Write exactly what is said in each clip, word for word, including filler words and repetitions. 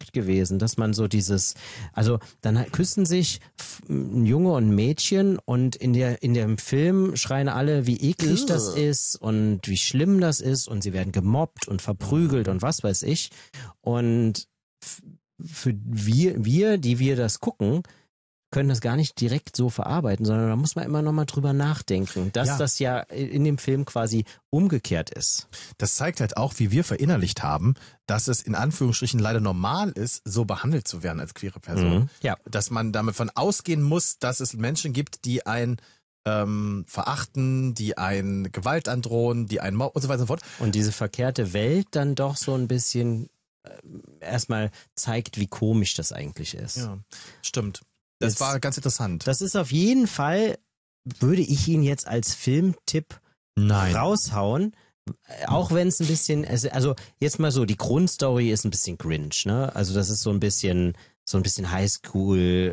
gemacht gewesen, dass man so dieses, also dann küssen sich ein Junge und ein Mädchen und in der in dem Film schreien alle, wie eklig das ist und wie schlimm das ist und sie werden gemobbt und verprügelt und was weiß ich. Und für wir, wir, die wir das gucken, können das gar nicht direkt so verarbeiten, sondern da muss man immer noch mal drüber nachdenken, dass ja. das ja in dem Film quasi umgekehrt ist. Das zeigt halt auch, wie wir verinnerlicht haben, dass es in Anführungsstrichen leider normal ist, so behandelt zu werden als queere Person. Mhm. Ja. Dass man damit von ausgehen muss, dass es Menschen gibt, die einen ähm, verachten, die einen Gewalt androhen, die einen Mob und so weiter und so fort. Und diese verkehrte Welt dann doch so ein bisschen äh, erstmal zeigt, wie komisch das eigentlich ist. Ja, stimmt. Das jetzt, war ganz interessant. Das ist auf jeden Fall, würde ich ihn jetzt als Filmtipp Nein. raushauen. Auch wenn es ein bisschen, also jetzt mal so, die Grundstory ist ein bisschen Grinch, ne? Also das ist so ein bisschen, so ein bisschen Highschool,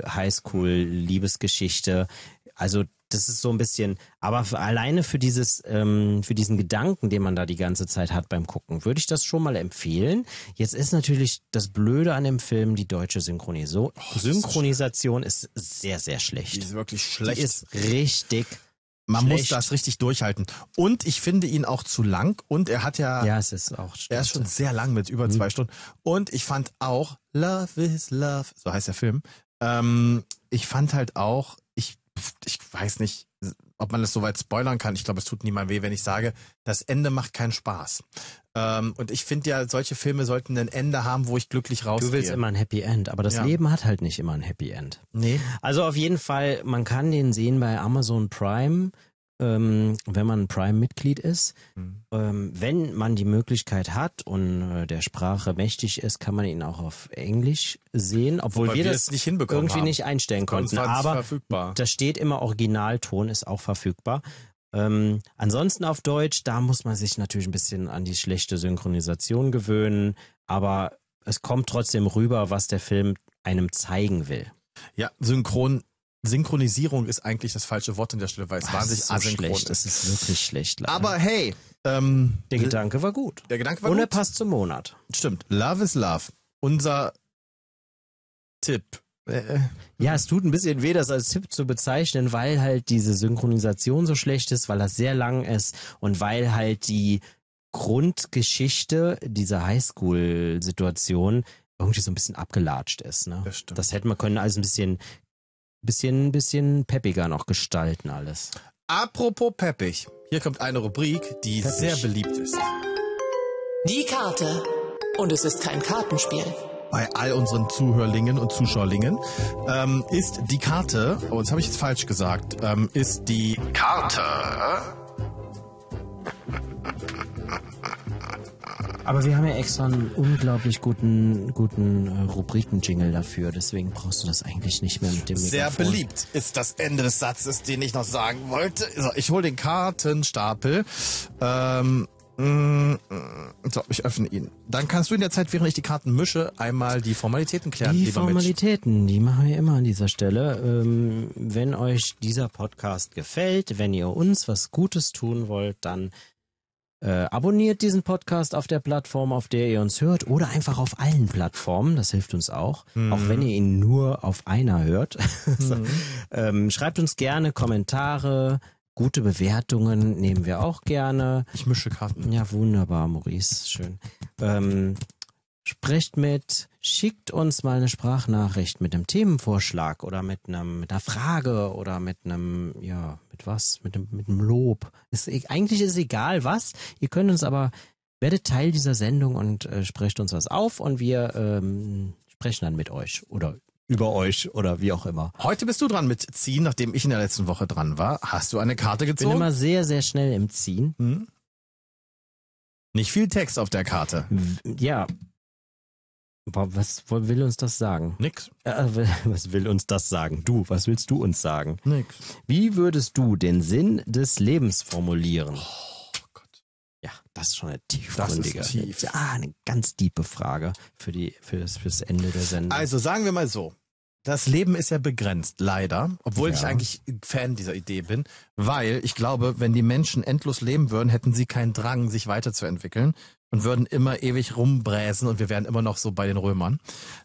Highschool-Liebesgeschichte. Also das ist so ein bisschen, aber für, alleine für dieses, ähm, für diesen Gedanken, den man da die ganze Zeit hat beim Gucken, würde ich das schon mal empfehlen. Jetzt ist natürlich das Blöde an dem Film, die deutsche Synchroniso- oh, Synchronisation ist, ist sehr, sehr schlecht. Die ist wirklich schlecht. Die ist richtig Man schlecht. muss das richtig durchhalten. Und ich finde ihn auch zu lang und er hat ja... Ja, es ist auch... Er ist schon sehr lang mit über mhm. zwei Stunden. Und ich fand auch, Love is Love, so heißt der Film, ähm, ich fand halt auch, ich ich weiß nicht, ob man das so weit spoilern kann. Ich glaube, es tut niemand weh, wenn ich sage, das Ende macht keinen Spaß. Ähm, und ich finde ja, solche Filme sollten ein Ende haben, wo ich glücklich rausgehe. Du willst immer ein Happy End, aber das ja. Leben hat halt nicht immer ein Happy End. Nee. Also auf jeden Fall, man kann den sehen bei Amazon Prime, ähm, wenn man Prime-Mitglied ist. Mhm. Ähm, wenn man die Möglichkeit hat und äh, der Sprache mächtig ist, kann man ihn auch auf Englisch sehen, obwohl wir, wir das nicht hinbekommen irgendwie haben. nicht einstellen konnten. Aber verfügbar. Da steht immer Originalton, ist auch verfügbar. Ähm, ansonsten auf Deutsch, da muss man sich natürlich ein bisschen an die schlechte Synchronisation gewöhnen, aber es kommt trotzdem rüber, was der Film einem zeigen will. Ja, synchron Synchronisierung ist eigentlich das falsche Wort an der Stelle, weil es wahnsinnig so asynchron schlecht. ist. Das ist wirklich schlecht. Leider. Aber hey, ähm, der Gedanke war gut. Der Gedanke war Und gut. er passt zum Monat. Stimmt. Love is Love. Unser Tipp. Äh, ja, es tut ein bisschen weh, das als Tipp zu bezeichnen, weil halt diese Synchronisation so schlecht ist, weil das sehr lang ist und weil halt die Grundgeschichte dieser Highschool-Situation irgendwie so ein bisschen abgelatscht ist. Ne? Das stimmt. Das hätte man können alles ein bisschen Bisschen, bisschen peppiger noch gestalten alles. Apropos peppig, hier kommt eine Rubrik, die Peppig. sehr beliebt ist. Die Karte. Und es ist kein Kartenspiel. Bei all unseren Zuhörlingen und Zuschauerlingen ähm, ist die Karte, oh, das habe ich jetzt falsch gesagt, ähm, ist die Karte... Aber wir haben ja extra einen unglaublich guten, guten äh, Rubriken-Jingle dafür, deswegen brauchst du das eigentlich nicht mehr mit dem Mikrofon. Sehr beliebt ist das Ende des Satzes, den ich noch sagen wollte. So, ich hole den Kartenstapel. Ähm, mm, so, ich öffne ihn. Dann kannst du in der Zeit, während ich die Karten mische, einmal die Formalitäten klären. Die Formalitäten, Mitch. Die machen wir immer an dieser Stelle. Ähm, wenn euch dieser Podcast gefällt, wenn ihr uns was Gutes tun wollt, dann Äh, abonniert diesen Podcast auf der Plattform, auf der ihr uns hört, oder einfach auf allen Plattformen, das hilft uns auch, mhm. auch wenn ihr ihn nur auf einer hört. so. mhm. ähm, schreibt uns gerne Kommentare, gute Bewertungen nehmen wir auch gerne. Ich mische Karten. Ja, wunderbar, Maurice, schön. Ähm, sprecht mit, schickt uns mal eine Sprachnachricht mit einem Themenvorschlag oder mit einem mit einer Frage oder mit einem, ja, mit was, mit einem, mit einem Lob. Ist, eigentlich ist es egal was, ihr könnt uns aber, werdet Teil dieser Sendung und äh, sprecht uns was auf und wir ähm, sprechen dann mit euch oder über euch oder wie auch immer. Heute bist du dran mit Ziehen, nachdem ich in der letzten Woche dran war. Hast du eine Karte gezogen? Ich bin immer sehr, sehr schnell im Ziehen. Hm? Nicht viel Text auf der Karte. Ja. Was will uns das sagen? Nix. Äh, was will uns das sagen? Du, was willst du uns sagen? Nix. Wie würdest du den Sinn des Lebens formulieren? Oh Gott. Ja, das ist schon eine tiefgründige, das ist tief. Ja, eine ganz tiefe Frage für die für das, fürs Ende der Sendung. Also sagen wir mal so. Das Leben ist ja begrenzt, leider, obwohl ja. ich eigentlich Fan dieser Idee bin, weil ich glaube, wenn die Menschen endlos leben würden, hätten sie keinen Drang, sich weiterzuentwickeln und würden immer ewig rumbräsen und wir wären immer noch so bei den Römern.